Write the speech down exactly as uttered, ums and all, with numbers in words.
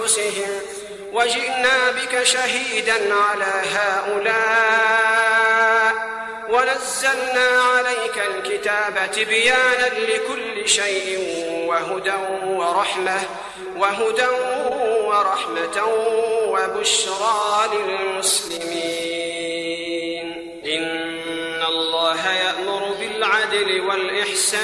أنفسهم وجئنا بك شهيدا على هؤلاء ونزلنا عليك الكتاب تبيانا لكل شيء وهدى ورحمة وهدى ورحمة وبشرى للمسلمين. إن الله يأمر بالعدل والإحسان